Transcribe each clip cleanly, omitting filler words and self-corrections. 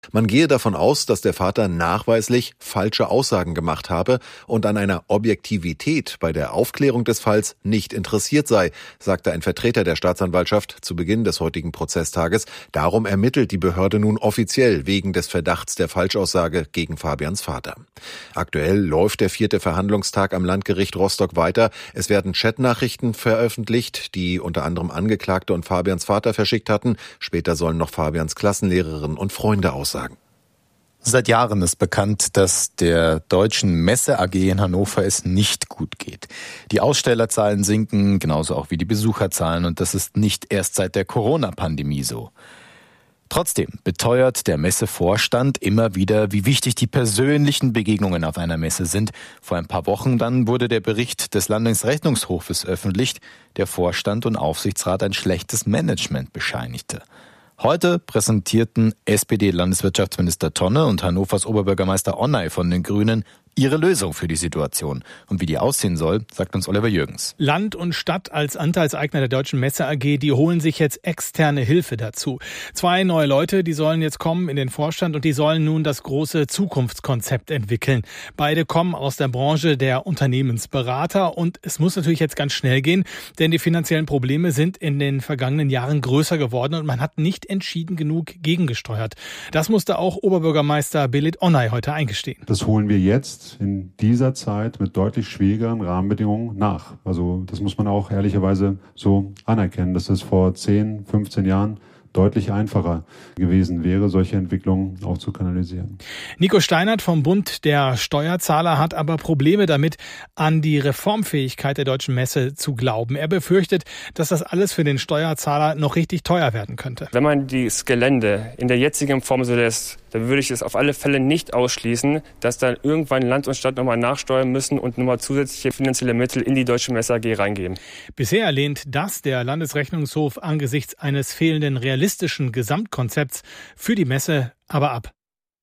Man gehe davon aus, dass der Vater nachweislich falsche Aussagen gemacht habe und an einer Objektivität bei der Aufklärung des Falls nicht interessiert sei, sagte ein Vertreter der Staatsanwaltschaft zu Beginn des heutigen Prozesstages. Darum ermittelt die Behörde nun offiziell wegen des Verdachts der Falschaussage gegen Fabians Vater. Aktuell läuft der 4. Verhandlungstag am Landgericht Rostock weiter. Es werden Chatnachrichten veröffentlicht, die unter anderem Angeklagte und Fabians Vater verschickt hatten. Später sollen noch Fabians Klassenlehrerin und Freunde aussagen. Seit Jahren ist bekannt, dass der Deutschen Messe AG in Hannover es nicht gut geht. Die Ausstellerzahlen sinken, genauso auch wie die Besucherzahlen, und das ist nicht erst seit der Corona-Pandemie so. Trotzdem beteuert der Messevorstand immer wieder, wie wichtig die persönlichen Begegnungen auf einer Messe sind. Vor ein paar Wochen dann wurde der Bericht des Landesrechnungshofes öffentlich, der Vorstand und Aufsichtsrat ein schlechtes Management bescheinigte. Heute präsentierten SPD-Landeswirtschaftsminister Tonne und Hannovers Oberbürgermeister Onay von den Grünen ihre Lösung für die Situation. Und wie die aussehen soll, sagt uns Oliver Jürgens. Land und Stadt als Anteilseigner der Deutschen Messe AG, die holen sich jetzt externe Hilfe dazu. 2 neue Leute, die sollen jetzt kommen in den Vorstand und die sollen nun das große Zukunftskonzept entwickeln. Beide kommen aus der Branche der Unternehmensberater und es muss natürlich jetzt ganz schnell gehen, denn die finanziellen Probleme sind in den vergangenen Jahren größer geworden und man hat nicht entschieden genug gegengesteuert. Das musste auch Oberbürgermeister Belit Onay heute eingestehen. Das holen wir jetzt in dieser Zeit mit deutlich schwierigeren Rahmenbedingungen nach. Also das muss man auch ehrlicherweise so anerkennen, dass es vor 10, 15 Jahren deutlich einfacher gewesen wäre, solche Entwicklungen auch zu kanalisieren. Nico Steinert vom Bund der Steuerzahler hat aber Probleme damit, an die Reformfähigkeit der Deutschen Messe zu glauben. Er befürchtet, dass das alles für den Steuerzahler noch richtig teuer werden könnte. Wenn man das Gelände in der jetzigen Form so lässt, dann würde ich es auf alle Fälle nicht ausschließen, dass dann irgendwann Land und Stadt nochmal nachsteuern müssen und nochmal zusätzliche finanzielle Mittel in die Deutsche Messe AG reingeben. Bisher lehnt das der Landesrechnungshof angesichts eines fehlenden realistischen Gesamtkonzepts für die Messe aber ab.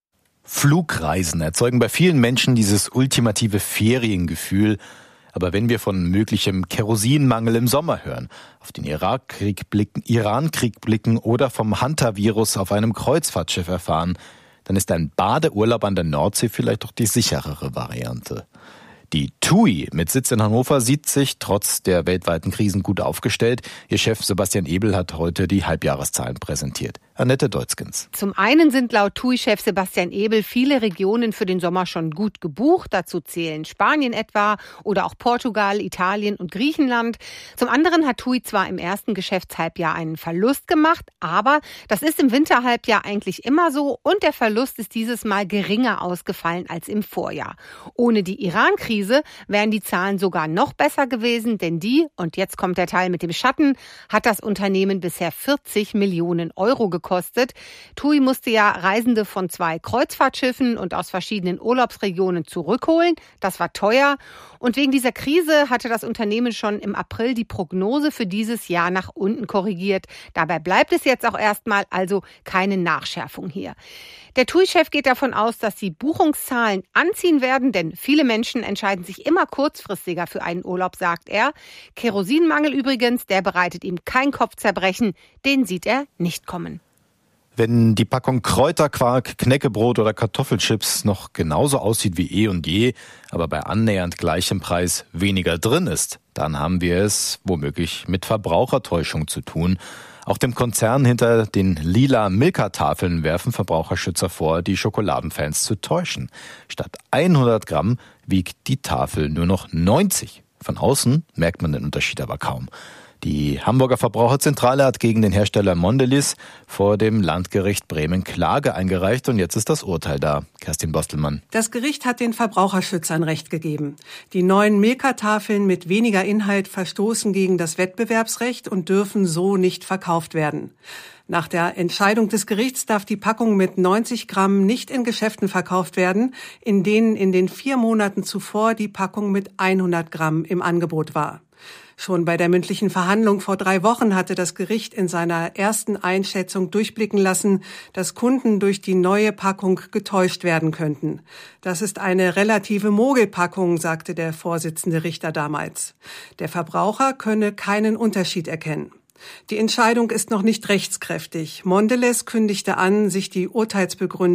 Flugreisen erzeugen bei vielen Menschen dieses ultimative Feriengefühl. Aber wenn wir von möglichem Kerosinmangel im Sommer hören, auf den Irankrieg blicken oder vom Hunter-Virus auf einem Kreuzfahrtschiff erfahren, dann ist ein Badeurlaub an der Nordsee vielleicht doch die sicherere Variante. Die TUI mit Sitz in Hannover sieht sich trotz der weltweiten Krisen gut aufgestellt. Ihr Chef Sebastian Ebel hat heute die Halbjahreszahlen präsentiert. Annette Deutzgens. Zum einen sind laut TUI-Chef Sebastian Ebel viele Regionen für den Sommer schon gut gebucht. Dazu zählen Spanien etwa oder auch Portugal, Italien und Griechenland. Zum anderen hat TUI zwar im ersten Geschäftshalbjahr einen Verlust gemacht, aber das ist im Winterhalbjahr eigentlich immer so und der Verlust ist dieses Mal geringer ausgefallen als im Vorjahr. Ohne die Iran-Krise wären die Zahlen sogar noch besser gewesen, denn und jetzt kommt der Teil mit dem Schatten, hat das Unternehmen bisher 40 Millionen Euro gekostet. TUI musste ja Reisende von 2 Kreuzfahrtschiffen und aus verschiedenen Urlaubsregionen zurückholen. Das war teuer. Und wegen dieser Krise hatte das Unternehmen schon im April die Prognose für dieses Jahr nach unten korrigiert. Dabei bleibt es jetzt auch erstmal, also keine Nachschärfung hier. Der TUI-Chef geht davon aus, dass die Buchungszahlen anziehen werden, denn viele Menschen entscheiden sich immer kurzfristiger für einen Urlaub, sagt er. Kerosinmangel übrigens, der bereitet ihm kein Kopfzerbrechen, den sieht er nicht kommen. Wenn die Packung Kräuterquark, Knäckebrot oder Kartoffelchips noch genauso aussieht wie eh und je, aber bei annähernd gleichem Preis weniger drin ist, dann haben wir es womöglich mit Verbrauchertäuschung zu tun. Auch dem Konzern hinter den lila Milka-Tafeln werfen Verbraucherschützer vor, die Schokoladenfans zu täuschen. Statt 100 Gramm wiegt die Tafel nur noch 90. Von außen merkt man den Unterschied aber kaum. Die Hamburger Verbraucherzentrale hat gegen den Hersteller Mondelez vor dem Landgericht Bremen Klage eingereicht und jetzt ist das Urteil da. Kerstin Bostelmann. Das Gericht hat den Verbraucherschützern Recht gegeben. Die neuen Milka-Tafeln mit weniger Inhalt verstoßen gegen das Wettbewerbsrecht und dürfen so nicht verkauft werden. Nach der Entscheidung des Gerichts darf die Packung mit 90 Gramm nicht in Geschäften verkauft werden, in denen in den 4 Monaten zuvor die Packung mit 100 Gramm im Angebot war. Schon bei der mündlichen Verhandlung vor 3 Wochen hatte das Gericht in seiner ersten Einschätzung durchblicken lassen, dass Kunden durch die neue Packung getäuscht werden könnten. Das ist eine relative Mogelpackung, sagte der Vorsitzende Richter damals. Der Verbraucher könne keinen Unterschied erkennen. Die Entscheidung ist noch nicht rechtskräftig. Mondelez kündigte an, sich die Urteilsbegründung